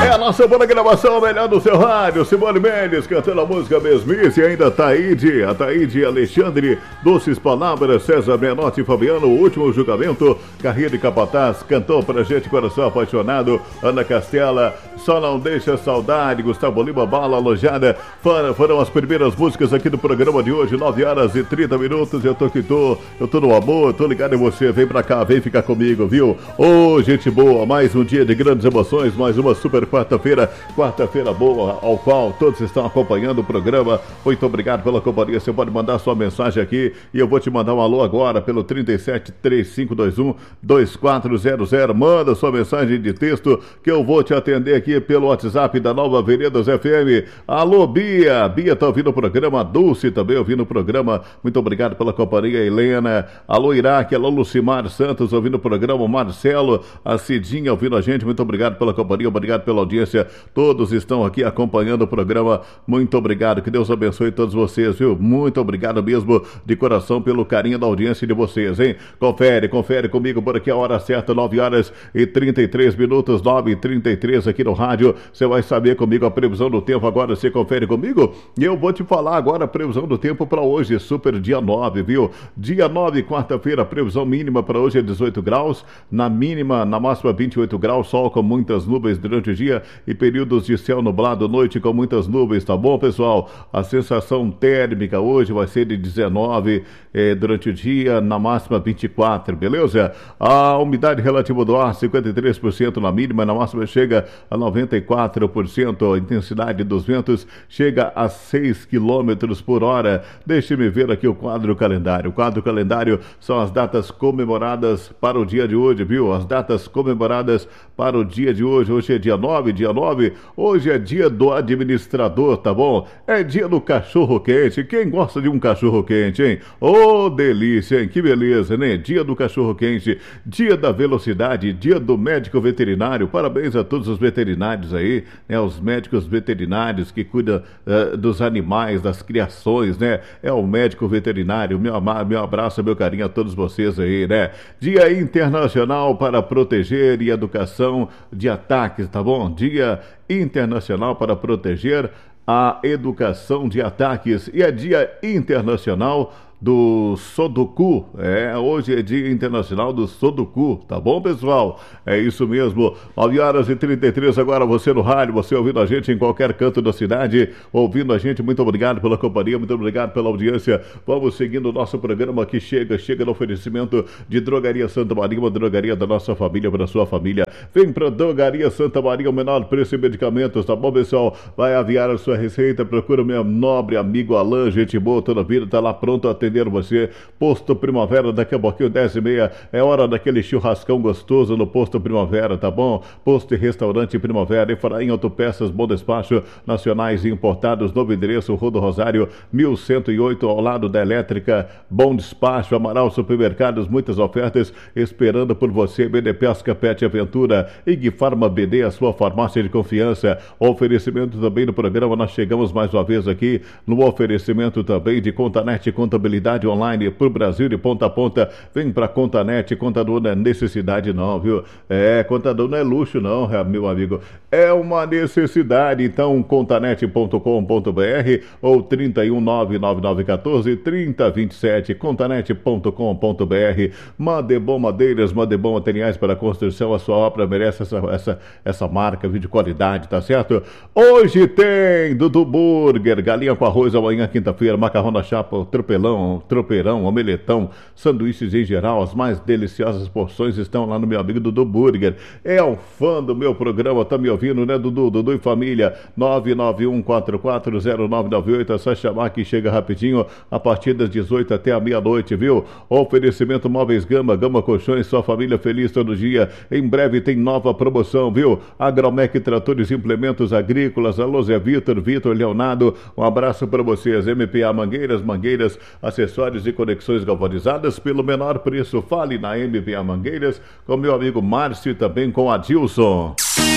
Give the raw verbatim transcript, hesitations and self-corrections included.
a nossa programação melhor do seu rádio. Simone Mendes cantando a música Mesmice. E ainda Taíde, a Taíde Alexandre, Doces Palavras, César Menotti, Fabiano, O Último Julgamento, Carreira e Capataz, cantou pra gente Coração Apaixonado, Ana Castela, Só Não Deixa Saudade, Gustavo Lima, Bala Alojada. Foram, foram as primeiras músicas aqui do programa de hoje, nove horas e trinta minutos. Eu tô que tô, eu tô no amor, tô ligado em você. Vem pra cá, vem ficar comigo, viu? Ô, oh, gente boa, mais um dia de grandes emoções, mais uma super quarta-feira, quarta-feira boa, ao qual todos estão acompanhando o programa. Muito obrigado pela companhia. Você pode mandar sua mensagem aqui e eu vou te mandar um alô agora pelo trinta e sete, três cinco dois um, dois quatro zero zero. Manda sua mensagem de texto que eu vou te atender aqui pelo WhatsApp da Nova Veredas F M. Alô, Bia. Bia tá ouvindo o programa. Dulce também ouvindo o programa. Muito obrigado pela companhia, Helena. Alô, Iraque. Alô, Lucimar Santos ouvindo o programa. Marcelo, a Cidinha ouvindo a gente. Muito obrigado pela companhia, obrigado pela audiência. Todos estão aqui acompanhando o programa. Muito obrigado. Que Deus abençoe todos vocês, viu? Muito obrigado mesmo de coração pelo carinho da audiência de vocês, hein? Confere, confere comigo por aqui a hora certa, nove horas e trinta e três minutos, nove e trinta e três aqui no rádio. Você vai saber comigo a previsão do tempo agora. Você confere comigo e eu vou te falar agora a previsão do tempo para hoje, super dia nove, viu? Dia nove, quarta-feira, a previsão mínima para hoje é dezoito graus, na mínima, na máxima vinte e oito graus, sol com muitas nuvens durante o dia e períodos de céu nublado, noite com muitas nuvens, tá bom, pessoal? A sensação térmica hoje vai ser de dezenove eh, durante o dia, na máxima vinte e quatro, beleza? A umidade relativa do ar, cinquenta e três por cento na mínima, na máxima chega a noventa e quatro por cento, a intensidade dos ventos chega a seis quilômetros por hora. Deixe-me ver aqui o quadro calendário. O quadro calendário são as datas comemoradas para o dia de hoje, viu? As datas comemoradas para o dia de hoje. Hoje é dia nove, dia nove. Hoje é dia do administrador, tá bom? É dia do cachorro quente. Quem gosta de um cachorro quente, hein? Ô, oh, delícia, hein? Que beleza, né? Dia do cachorro quente, dia da velocidade, dia do médico veterinário. Parabéns a todos os veterinários aí, né? Os médicos veterinários que cuidam uh, dos animais, das criações, né? É o médico veterinário. Meu, meu abraço, meu carinho a todos vocês aí, né? Dia Internacional para Proteger e Educação de Ataques, tá bom? Dia Internacional para Proteger a Educação de Ataques e é Dia Internacional do Sudoku. É, hoje é Dia Internacional do Sudoku, tá bom, pessoal? É isso mesmo, nove horas e trinta e três agora, você no rádio, você ouvindo a gente em qualquer canto da cidade, ouvindo a gente, muito obrigado pela companhia, muito obrigado pela audiência. Vamos seguindo o nosso programa que chega, chega no oferecimento de Drogaria Santa Maria, uma drogaria da nossa família, para a sua família. Vem pra Drogaria Santa Maria, o menor preço em medicamentos, tá bom, pessoal? Vai aviar a sua receita, procura o meu nobre amigo Alain, gente boa, toda vida, tá lá pronto a atender você. Posto Primavera, daqui a pouquinho, dez e meia, é hora daquele churrascão gostoso no Posto Primavera, tá bom? Posto e Restaurante Primavera, em Faraim Autopeças, Bom Despacho, nacionais e importados, novo endereço, Rua do Rosário, mil cento e oito, ao lado da Elétrica, Bom Despacho, Amaral Supermercados, muitas ofertas esperando por você. B D Pesca, Pet Aventura, Ig Farma B D, a sua farmácia de confiança. Oferecimento também no programa, nós chegamos mais uma vez aqui no oferecimento também de Contanet Contabilidade online para o Brasil de ponta a ponta. Vem para Contanet, contador não é necessidade não, viu? É, contador não é luxo não, meu amigo, é uma necessidade. Então, contanet ponto com ponto br ou trinta e um, nove nove nove um quatro, trinta, vinte e sete, contanet ponto com ponto br. Madebom Madeiras, Madebom Materiais para Construção, a sua obra merece essa, essa, essa marca, viu, de qualidade, tá certo? Hoje tem Dudu Burger, galinha com arroz, amanhã quinta-feira, macarrão na chapa, tropelão, tropeirão, omeletão, sanduíches em geral, as mais deliciosas porções estão lá no meu amigo Dudu Burger. É um fã do meu programa, tá me ouvindo, né, Dudu? Dudu e família, nove nove um quatro quatro zero nove nove oito, é só chamar que chega rapidinho, a partir das dezoito até a meia-noite, viu? Oferecimento Móveis Gama, Gama Colchões, sua família feliz todo dia. Em breve tem nova promoção, viu? Agromec Tratores e Implementos Agrícolas, alô Zé Vitor, Vitor Leonardo, um abraço para vocês. M P A Mangueiras, Mangueiras, acessórios e conexões galvanizadas pelo menor preço. Fale na M P A Mangueiras com meu amigo Márcio e também com Adilson.